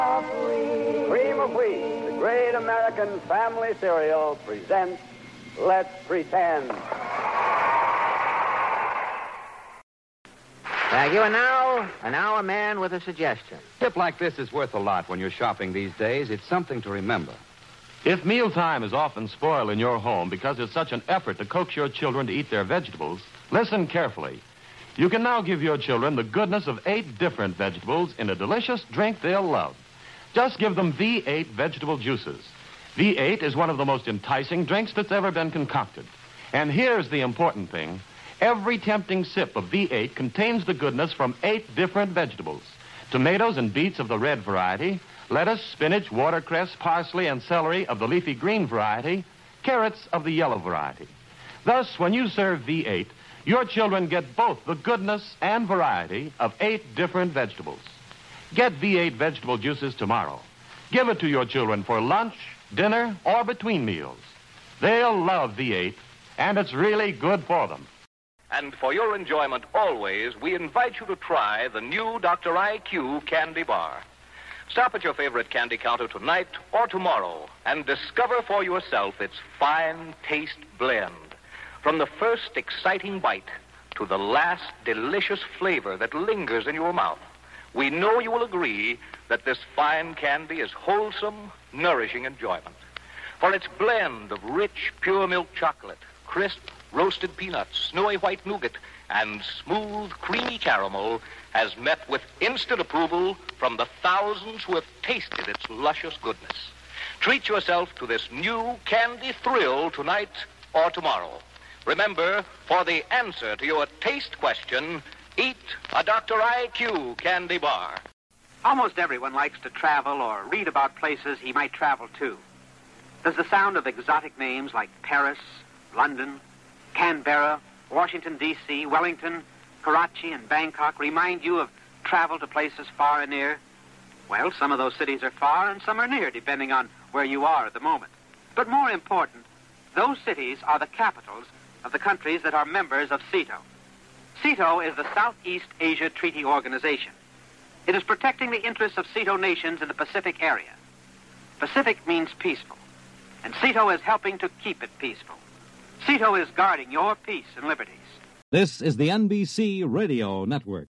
Cream of Wheat, the great American family cereal, presents Let's Pretend. Thank you. And now a man with a suggestion. A tip like this is worth a lot when you're shopping these days. It's something to remember. If mealtime is often spoiled in your home because it's such an effort to coax your children to eat their vegetables, listen carefully. You can now give your children the goodness of 8 different vegetables in a delicious drink they'll love. Just give them V8 vegetable juices. V8 is one of the most enticing drinks that's ever been concocted. And here's the important thing. Every tempting sip of V8 contains the goodness from 8 different vegetables. Tomatoes and beets of the red variety, lettuce, spinach, watercress, parsley, and celery of the leafy green variety, carrots of the yellow variety. Thus, when you serve V8, your children get both the goodness and variety of 8 different vegetables. Get V8 vegetable juices tomorrow. Give it to your children for lunch, dinner, or between meals. They'll love V8, and it's really good for them. And for your enjoyment always, we invite you to try the new Dr. IQ candy bar. Stop at your favorite candy counter tonight or tomorrow and discover for yourself its fine taste blend. From the first exciting bite to the last delicious flavor that lingers in your mouth, we know you will agree that this fine candy is wholesome, nourishing enjoyment. For its blend of rich, pure milk chocolate, crisp, roasted peanuts, snowy white nougat, and smooth, creamy caramel has met with instant approval from the thousands who have tasted its luscious goodness. Treat yourself to this new candy thrill tonight or tomorrow. Remember, for the answer to your taste question, eat a Dr. IQ candy bar. Almost everyone likes to travel or read about places he might travel to. Does the sound of exotic names like Paris, London, Canberra, Washington, D.C., Wellington, Karachi, and Bangkok remind you of travel to places far and near? Well, some of those cities are far and some are near, depending on where you are at the moment. But more important, those cities are the capitals of the countries that are members of CETO. CETO is the Southeast Asia Treaty Organization. It is protecting the interests of CETO nations in the Pacific area. Pacific means peaceful, and CETO is helping to keep it peaceful. CETO is guarding your peace and liberties. This is the NBC Radio Network.